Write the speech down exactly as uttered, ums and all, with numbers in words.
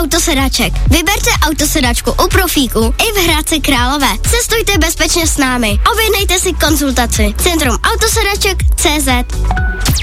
autosedaček. Vyberte autosedačku u profíku i v Hradci Králové. Cestujte bezpečně s námi. Objednejte si konzultaci. Centrum autosedaček tečka cé zet.